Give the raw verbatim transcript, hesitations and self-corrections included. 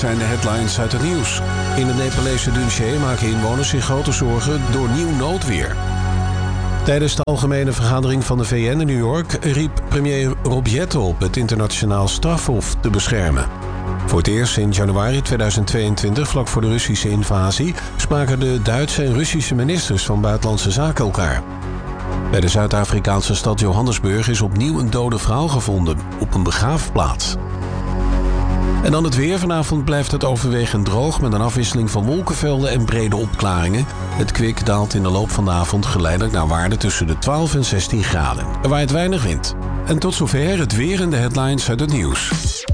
zijn de headlines uit het nieuws. In het Nepalese Dushe maken inwoners zich grote zorgen door nieuw noodweer. Tijdens de algemene vergadering van de V N in New York riep premier Robietto op het internationaal strafhof te beschermen. Voor het eerst sinds januari tweeduizend tweeëntwintig, vlak voor de Russische invasie, spraken de Duitse en Russische ministers van Buitenlandse Zaken elkaar. Bij de Zuid-Afrikaanse stad Johannesburg is opnieuw een dode vrouw gevonden op een begraafplaats. En dan het weer. Vanavond blijft het overwegend droog met een afwisseling van wolkenvelden en brede opklaringen. Het kwik daalt in de loop van de avond geleidelijk naar waarden tussen de twaalf en zestien graden. Er waait weinig wind. En tot zover het weer en de headlines uit het nieuws.